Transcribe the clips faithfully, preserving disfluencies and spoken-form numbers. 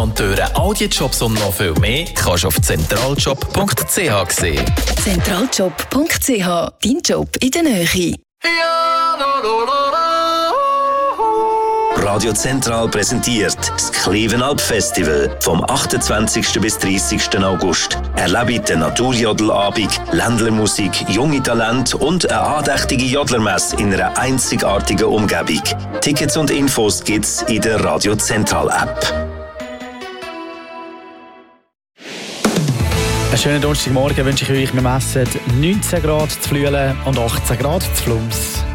Monteure, all die Jobs und noch viel mehr kannst du auf zentraljob punkt c h sehen. zentraljob punkt c h, dein Job in der Nähe. Radio Zentral präsentiert das Klevenalp Festival vom achtundzwanzigsten bis dreißigsten August. Erlebe den Naturjodelabend, Ländlermusik, junge Talente und eine andächtige Jodlermesse in einer einzigartigen Umgebung. Tickets und Infos gibt's in der Radio Zentral App. Einen schönen Donnerstagmorgen wünsche ich euch. Wir messen neunzehn Grad zu Flüelen und achtzehn Grad zu Flums.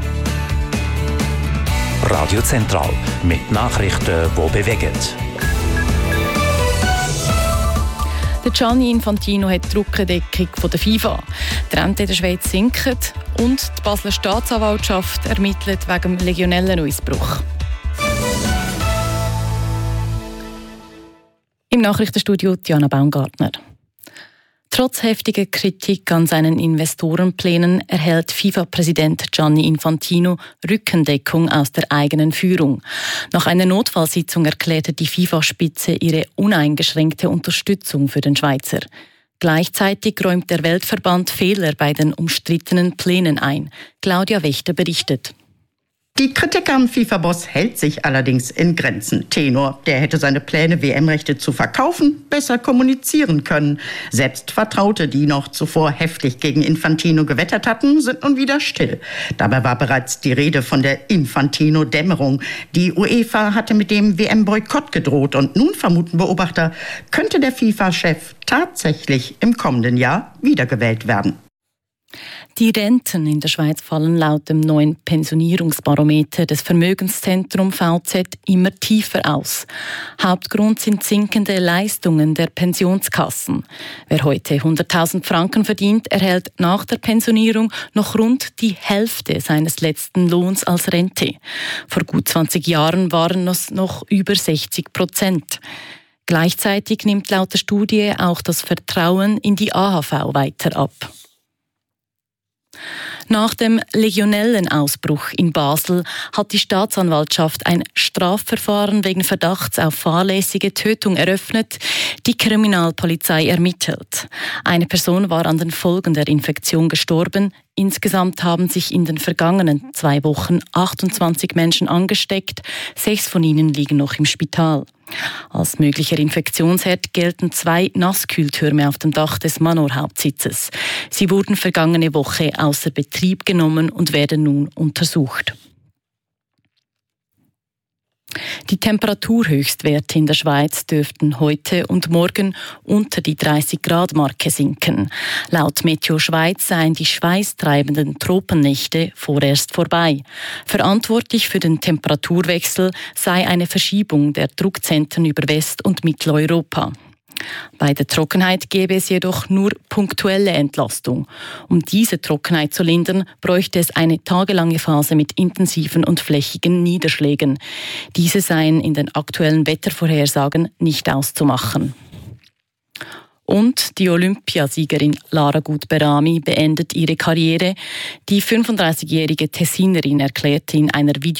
Radio Zentral mit Nachrichten, die bewegen. Der Gianni Infantino hat die Rückendeckung von der FIFA. Die Rente in der Schweiz sinken und die Basler Staatsanwaltschaft ermittelt wegen Legionellenausbruch. Im Nachrichtenstudio Diana Baumgartner. Trotz heftiger Kritik an seinen Investorenplänen erhält FIFA-Präsident Gianni Infantino Rückendeckung aus der eigenen Führung. Nach einer Notfallsitzung erklärte die FIFA-Spitze ihre uneingeschränkte Unterstützung für den Schweizer. Gleichzeitig räumt der Weltverband Fehler bei den umstrittenen Plänen ein. Claudia Wächter berichtet. Die Kritik am FIFA-Boss hält sich allerdings in Grenzen. Tenor, der hätte seine Pläne, W M-Rechte zu verkaufen, besser kommunizieren können. Selbst Vertraute, die noch zuvor heftig gegen Infantino gewettert hatten, sind nun wieder still. Dabei war bereits die Rede von der Infantino-Dämmerung. Die UEFA hatte mit dem W M-Boykott gedroht und nun vermuten Beobachter, könnte der FIFA-Chef tatsächlich im kommenden Jahr wiedergewählt werden. Die Renten in der Schweiz fallen laut dem neuen Pensionierungsbarometer des Vermögenszentrums V Z immer tiefer aus. Hauptgrund sind sinkende Leistungen der Pensionskassen. Wer heute hunderttausend Franken verdient, erhält nach der Pensionierung noch rund die Hälfte seines letzten Lohns als Rente. Vor gut zwanzig Jahren waren es noch über sechzig Prozent. Gleichzeitig nimmt laut der Studie auch das Vertrauen in die A H V weiter ab. Nach dem Legionellenausbruch in Basel hat die Staatsanwaltschaft ein Strafverfahren wegen Verdachts auf fahrlässige Tötung eröffnet. Die Kriminalpolizei ermittelt. Eine Person war an den Folgen der Infektion gestorben. Insgesamt haben sich in den vergangenen zwei Wochen achtundzwanzig Menschen angesteckt. Sechs von ihnen liegen noch im Spital. Als möglicher Infektionsherd gelten zwei Nasskühltürme auf dem Dach des Manor-Hauptsitzes. Sie wurden vergangene Woche außer Betrieb genommen und werden nun untersucht. Die Temperaturhöchstwerte in der Schweiz dürften heute und morgen unter die dreißig Grad Marke sinken. Laut Meteo Schweiz seien die schweißtreibenden Tropennächte vorerst vorbei. Verantwortlich für den Temperaturwechsel sei eine Verschiebung der Druckzentren über West- und Mitteleuropa. Bei der Trockenheit gäbe es jedoch nur punktuelle Entlastung. Um diese Trockenheit zu lindern, bräuchte es eine tagelange Phase mit intensiven und flächigen Niederschlägen. Diese seien in den aktuellen Wettervorhersagen nicht auszumachen. Und die Olympiasiegerin Lara Gut-Berami beendet ihre Karriere. Die fünfunddreißigjährige Tessinerin erklärte in einer Video